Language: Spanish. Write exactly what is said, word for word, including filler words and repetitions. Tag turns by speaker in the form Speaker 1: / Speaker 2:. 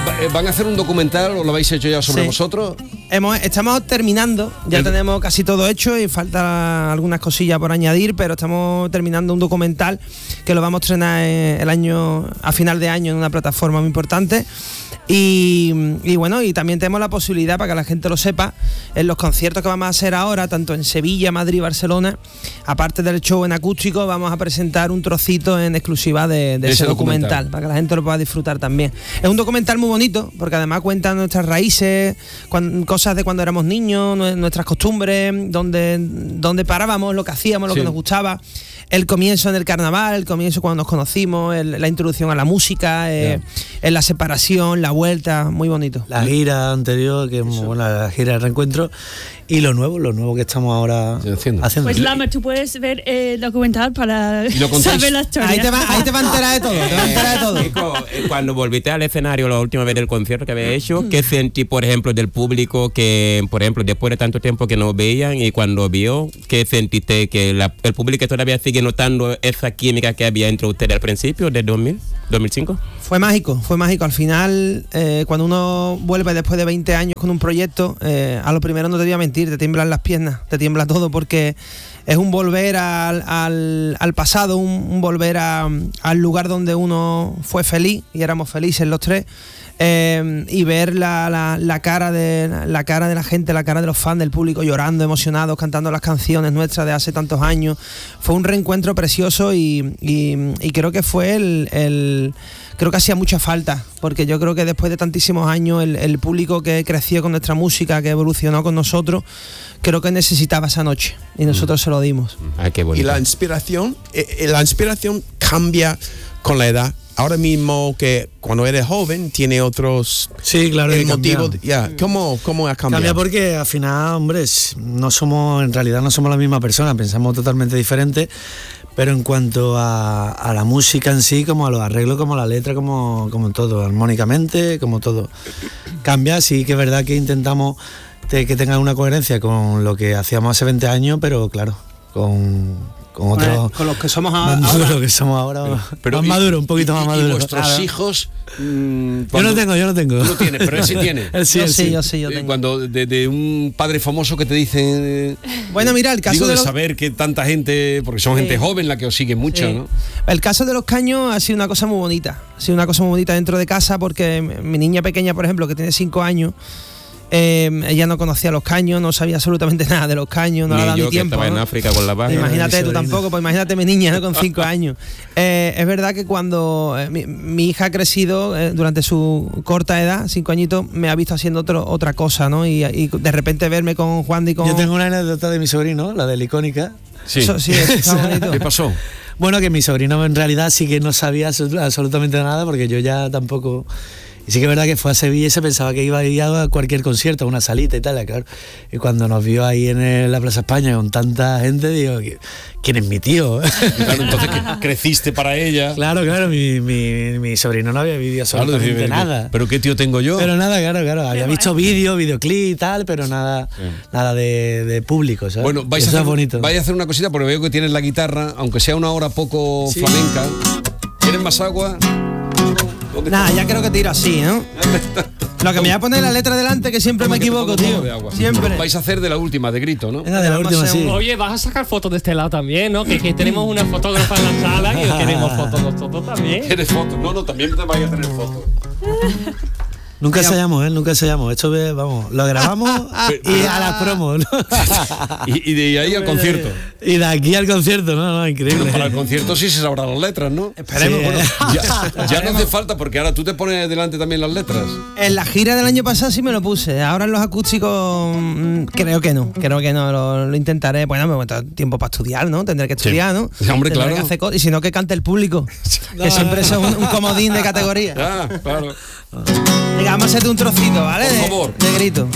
Speaker 1: ¿van a hacer un documental o lo habéis hecho ya sobre sí. vosotros?
Speaker 2: Hemos, estamos terminando, ya el... tenemos casi todo hecho y falta algunas cosillas por añadir, pero estamos terminando un documental que lo vamos a estrenar el año, a final de año en una plataforma muy importante. Y, y bueno, y también tenemos la posibilidad, para que la gente lo sepa, en los conciertos que vamos a hacer ahora, tanto en Sevilla, Madrid y Barcelona, aparte del show en acústico, vamos a presentar un trocito en exclusiva de, de ese, ese documental, documental, para que la gente lo pueda disfrutar también. Es un documental muy bonito, porque además cuenta nuestras raíces, cuando, cosas de cuando éramos niños, nuestras costumbres, donde, donde parábamos, lo que hacíamos, lo sí. que nos gustaba. El comienzo en el carnaval, el comienzo cuando nos conocimos, el, la introducción a la música, eh, yeah. la separación, la vuelta, muy bonito.
Speaker 3: La gira anterior, que es muy buena, la gira de reencuentro, y lo nuevo, lo nuevo que estamos ahora haciendo. haciendo.
Speaker 4: Pues Lama, tú puedes ver el documental para saber la historia.
Speaker 2: Ahí te, va, ahí te va a enterar de todo, te va a enterar de todo.
Speaker 5: Chico, cuando volviste al escenario la última vez del concierto que había hecho, ¿qué sentí, por ejemplo, del público que, por ejemplo, después de tanto tiempo que nos veían y cuando vio, qué sentiste que la, el público todavía sigue notando esa química que había entre ustedes al principio de dos mil, dos mil cinco?
Speaker 2: Fue mágico, fue mágico. Al final, eh, cuando uno vuelve después de veinte años con un proyecto, eh, a lo primero no te voy a mentir, te tiemblan las piernas, te tiembla todo, porque es un volver al, al, al pasado, un, un volver a, al lugar donde uno fue feliz, y éramos felices los tres. Eh, y ver la, la, la cara de la cara de la gente, la cara de los fans, del público llorando, emocionados, cantando las canciones nuestras de hace tantos años, fue un reencuentro precioso y, y, y creo que fue el, el creo que hacía mucha falta, porque yo creo que después de tantísimos años el, el público que creció con nuestra música, que evolucionó con nosotros, creo que necesitaba esa noche y nosotros mm. se lo dimos.
Speaker 5: Ah, qué bonito.
Speaker 6: Y la inspiración, eh, la inspiración cambia con la edad. Ahora mismo, que cuando eres joven tiene otros
Speaker 3: sí, claro,
Speaker 6: el motivo, ya yeah. ¿Cómo, ¿cómo ha cambiado?
Speaker 3: Cambia porque al final, hombre, no somos, en realidad no somos la misma persona, pensamos totalmente diferente, pero en cuanto a, a la música en sí, como a los arreglos, como a la letra, como, como todo, armónicamente, como todo, cambia. Sí que es verdad que intentamos de, que tenga una coherencia con lo que hacíamos hace veinte años, pero claro, con... Con, otros,
Speaker 2: con los que somos ahora,
Speaker 3: más maduros que somos ahora, pero, pero más maduro, un poquito
Speaker 1: y,
Speaker 3: más maduro.
Speaker 1: Y vuestros claro. hijos, mmm,
Speaker 3: yo no tengo, yo no tengo.
Speaker 1: Tú no tienes, pero él sí tiene.
Speaker 3: él sí,
Speaker 2: yo
Speaker 3: él
Speaker 2: sí,
Speaker 3: sí,
Speaker 2: yo sí, yo tengo.
Speaker 1: Cuando de, de un padre famoso que te dice,
Speaker 2: bueno, mira, el caso
Speaker 1: digo, de,
Speaker 2: de los...
Speaker 1: saber que tanta gente, porque son sí. gente joven la que os sigue mucho, sí. ¿no?
Speaker 2: El caso de los caños ha sido una cosa muy bonita, ha sido una cosa muy bonita dentro de casa, porque mi niña pequeña, por ejemplo, que tiene cinco años. Eh, ella no conocía los caños, no sabía absolutamente nada de los caños, no
Speaker 5: ni
Speaker 2: le ha dado
Speaker 5: yo,
Speaker 2: ni tiempo.
Speaker 5: Que estaba
Speaker 2: ¿no?
Speaker 5: en África con la vaca.
Speaker 2: Imagínate tú tampoco, pues imagínate mi niña, ¿no? Con cinco años. Eh, es verdad que cuando eh, mi, mi hija ha crecido eh, durante su corta edad, cinco añitos, me ha visto haciendo otro, otra cosa, ¿no? Y, y de repente verme con Juan y con...
Speaker 3: Yo tengo una anécdota de mi sobrino, la de la icónica.
Speaker 1: Sí.
Speaker 2: Eso, sí, eso está bonito.
Speaker 1: ¿Qué pasó?
Speaker 3: Bueno, que mi sobrino en realidad sí que no sabía absolutamente nada, porque yo ya tampoco... Y sí que es verdad que fue a Sevilla y se pensaba que iba a ir a cualquier concierto, a una salita y tal, claro. Y cuando nos vio ahí en el, la Plaza España con tanta gente, digo, ¿quién es mi tío?
Speaker 1: Claro, entonces creciste para ella.
Speaker 3: Claro, claro, mi, mi, mi sobrino no había vivido absolutamente claro, nada.
Speaker 1: ¿Pero qué tío tengo yo?
Speaker 3: Pero nada, claro, claro. Había visto vídeos, videoclip y tal, pero nada, sí. nada de, de público, ¿sabes?
Speaker 1: Bueno, vais a, hacer, bonito. vais a hacer una cosita, porque veo que tienes la guitarra, aunque sea una hora poco sí. flamenca. ¿Quieres más agua?
Speaker 2: Nada, ya creo que tiro así, ¿no? Lo que me voy a poner la letra delante, que siempre me equivoco, tío. Siempre.
Speaker 1: Vais a hacer de la última, de grito, ¿no?
Speaker 3: Venga, de la última, sí.
Speaker 7: Oye, vas a sacar fotos de este lado también, ¿no? Que, que tenemos una fotógrafa en la sala y queremos fotos nosotros también.
Speaker 1: ¿Quieres fotos? No, no, también te vais a tener fotos.
Speaker 3: Nunca ensayamos, ¿eh? Nunca ensayamos. Esto, vamos, lo grabamos y a las promos, ¿no?
Speaker 1: y, y de ahí al concierto.
Speaker 3: Y de aquí al concierto, ¿no? no increíble.
Speaker 1: Bueno, para el concierto sí se sabrán las letras, ¿no?
Speaker 2: Esperemos.
Speaker 1: Sí. Bueno, ya, ya no hace falta, porque ahora tú te pones delante también las letras.
Speaker 2: En la gira del año pasado sí me lo puse. Ahora en los acústicos mmm, creo que no. Creo que no. Lo, lo intentaré. Bueno, me voy a dar tiempo para estudiar, ¿no? Tendré que estudiar, ¿no?
Speaker 1: Sí, hombre,
Speaker 2: Tendré
Speaker 1: claro.
Speaker 2: Que hacer cosas, y si no, que cante el público. No, que siempre eso es un, un comodín de categoría.
Speaker 1: Ah, claro.
Speaker 2: Venga, vamos a hacerte un trocito, ¿vale?
Speaker 1: Por favor.
Speaker 2: De, de grito.